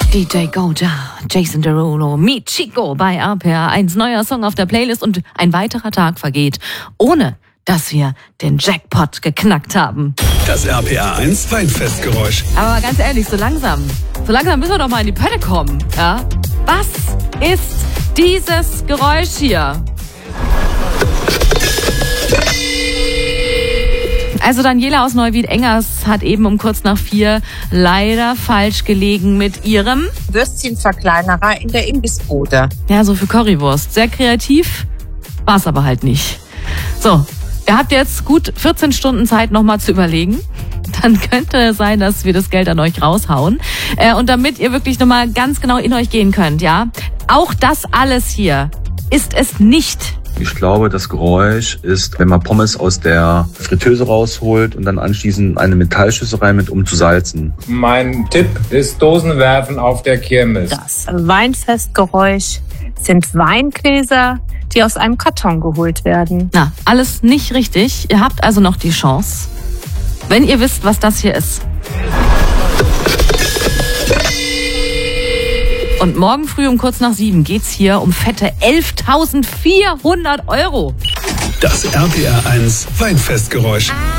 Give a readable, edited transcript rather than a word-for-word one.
DJ Goja, Jason Derulo, Meet Chico bei RPR 1. Neuer Song auf der Playlist und ein weiterer Tag vergeht, ohne dass wir den Jackpot geknackt haben. Das RPR 1 Weinfestgeräusch. Aber ganz ehrlich, so langsam müssen wir doch mal in die Pötte kommen. Ja? Was ist dieses Geräusch hier? Also Daniela aus Neuwied-Engers hat eben um kurz nach 4 leider falsch gelegen mit ihrem Würstchenverkleinerer in der Imbissbude. Ja, so für Currywurst. Sehr kreativ, war es aber halt nicht. So, ihr habt jetzt gut 14 Stunden Zeit, nochmal zu überlegen. Dann könnte es sein, dass wir das Geld an euch raushauen. Und damit ihr wirklich nochmal ganz genau in euch gehen könnt, ja, auch das alles hier ist es nicht. Ich glaube, das Geräusch ist, wenn man Pommes aus der Fritteuse rausholt und dann anschließend eine Metallschüssel rein mit, um zu salzen. Mein Tipp ist Dosenwerfen auf der Kirmes. Das Weinfestgeräusch sind Weingläser, die aus einem Karton geholt werden. Na, alles nicht richtig. Ihr habt also noch die Chance, wenn ihr wisst, was das hier ist. Und morgen früh um kurz nach 7 geht's hier um fette 11.400 €. Das RPR 1 Weinfestgeräusch.